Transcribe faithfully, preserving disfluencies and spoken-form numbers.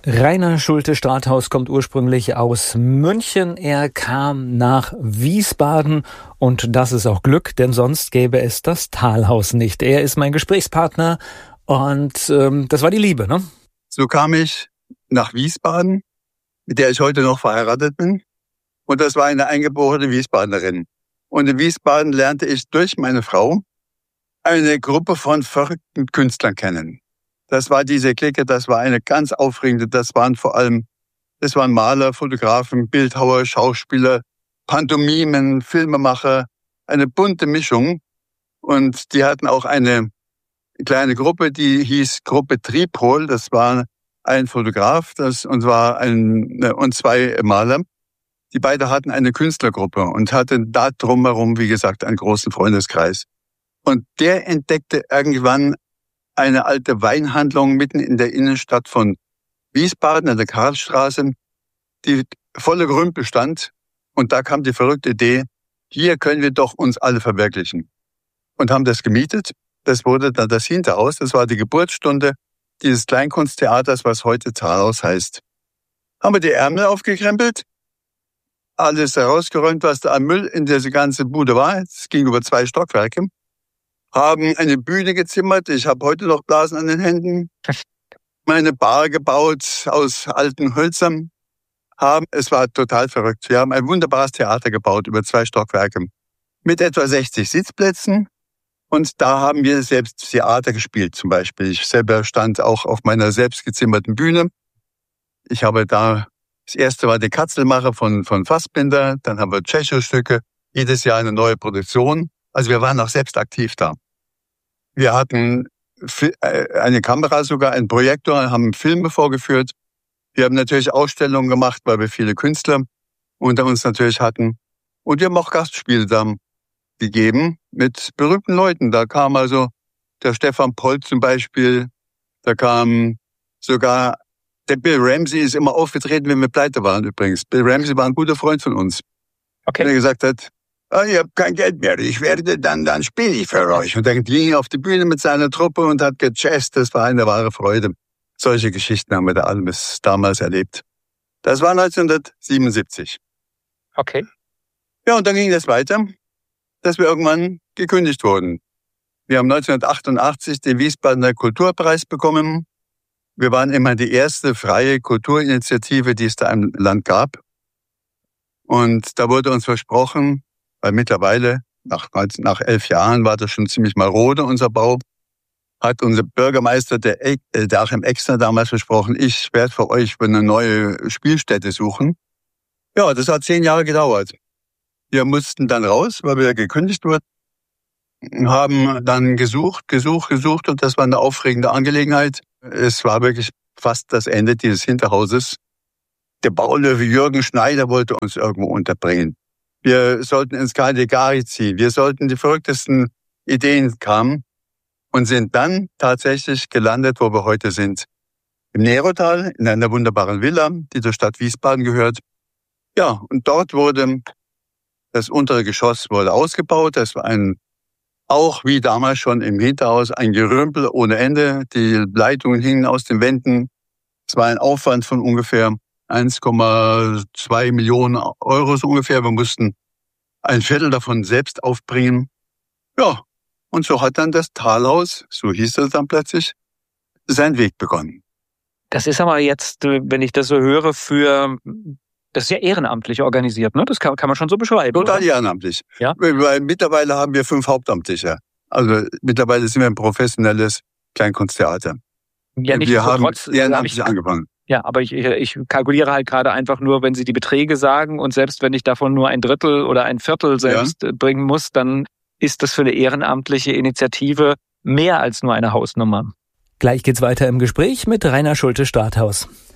Rainer Schulte-Strathaus kommt ursprünglich aus München. Er kam nach Wiesbaden und das ist auch Glück, denn sonst gäbe es das Talhaus nicht. Er ist mein Gesprächspartner und ähm, das war die Liebe, ne? So kam ich nach Wiesbaden, mit der ich heute noch verheiratet bin. Und das war eine eingeborene Wiesbadenerin. Und in Wiesbaden lernte ich durch meine Frau eine Gruppe von verrückten Künstlern kennen. Das war diese Clique, das war eine ganz aufregende, das waren vor allem, das waren Maler, Fotografen, Bildhauer, Schauspieler, Pantomimen, Filmemacher, eine bunte Mischung. Und die hatten auch eine kleine Gruppe, die hieß Gruppe Tripol, das war ein Fotograf, das, und war ein, und zwei Maler. Die beide hatten eine Künstlergruppe und hatten da drumherum, wie gesagt, einen großen Freundeskreis. Und der entdeckte irgendwann eine alte Weinhandlung mitten in der Innenstadt von Wiesbaden, an der Karlstraße, die voller Gerümpel stand. Und da kam die verrückte Idee, hier können wir doch uns alle verwirklichen. Und haben das gemietet. Das wurde dann das Hinterhaus. Das war die Geburtsstunde dieses Kleinkunsttheaters, was heute Talhaus heißt. Haben wir die Ärmel aufgekrempelt, alles herausgeräumt, was da an Müll in diese ganze Bude war. Es ging über zwei Stockwerke. Haben eine Bühne gezimmert. Ich habe heute noch Blasen an den Händen. Meine Bar gebaut aus alten Hölzern. Haben, es war total verrückt. Wir haben ein wunderbares Theater gebaut über zwei Stockwerke mit etwa sechzig Sitzplätzen. Und da haben wir selbst Theater gespielt zum Beispiel. Ich selber stand auch auf meiner selbst gezimmerten Bühne. Ich habe da, das erste war die Katzelmacher von, von Fassbinder. Dann haben wir Tschechow-Stücke. Jedes Jahr eine neue Produktion. Also wir waren auch selbst aktiv da. Wir hatten eine Kamera, sogar einen Projektor, haben Filme vorgeführt. Wir haben natürlich Ausstellungen gemacht, weil wir viele Künstler unter uns natürlich hatten. Und wir haben auch Gastspiele da gegeben mit berühmten Leuten. Da kam also der Stefan Poll zum Beispiel. Da kam sogar der Bill Ramsey, ist immer aufgetreten, wenn wir pleite waren übrigens. Bill Ramsey war ein guter Freund von uns. Okay. Der gesagt hat, oh, ich habe kein Geld mehr, ich werde dann, dann spiele ich für euch. Und dann ging er auf die Bühne mit seiner Truppe und hat gejazzt. Das war eine wahre Freude. Solche Geschichten haben wir da alles damals erlebt. Das war neunzehnhundertsiebenundsiebzig. Okay. Ja, und dann ging das weiter, dass wir irgendwann gekündigt wurden. Wir haben neunzehnhundertachtundachtzig den Wiesbadener Kulturpreis bekommen. Wir waren immer die erste freie Kulturinitiative, die es da im Land gab. Und da wurde uns versprochen, weil mittlerweile, nach, nach elf Jahren, war das schon ziemlich marode, unser Bau, hat unser Bürgermeister, der, der Achim Exner, damals versprochen, ich werde für euch eine neue Spielstätte suchen. Ja, das hat zehn Jahre gedauert. Wir mussten dann raus, weil wir gekündigt wurden, haben dann gesucht, gesucht, gesucht und das war eine aufregende Angelegenheit. Es war wirklich fast das Ende dieses Hinterhauses. Der Baulöwe Jürgen Schneider wollte uns irgendwo unterbringen. Wir sollten ins Caligari ziehen. Wir sollten die verrücktesten Ideen kamen und sind dann tatsächlich gelandet, wo wir heute sind. Im Nerotal, in einer wunderbaren Villa, die zur Stadt Wiesbaden gehört. Ja, und dort wurde das untere Geschoss wurde ausgebaut. Das war ein, auch wie damals schon im Hinterhaus, ein Gerümpel ohne Ende. Die Leitungen hingen aus den Wänden. Es war ein Aufwand von ungefähr eins Komma zwei Millionen Euro so ungefähr. Wir mussten ein Viertel davon selbst aufbringen. Ja, und so hat dann das Talhaus, so hieß das dann plötzlich, seinen Weg begonnen. Das ist aber jetzt, wenn ich das so höre, für, das ist ja ehrenamtlich organisiert, ne? Das kann, kann man schon so beschreiben. Total oder? ehrenamtlich. Ja? Weil mittlerweile haben wir fünf Hauptamtliche. Also mittlerweile sind wir ein professionelles Kleinkunsttheater. Ja, nicht wir so haben trotz, ehrenamtlich hab ich, angefangen. Ja, aber ich, ich kalkuliere halt gerade einfach nur, wenn Sie die Beträge sagen und selbst wenn ich davon nur ein Drittel oder ein Viertel selbst ja. bringen muss, dann ist das für eine ehrenamtliche Initiative mehr als nur eine Hausnummer. Gleich geht's weiter im Gespräch mit Rainer Schulte-Strathaus.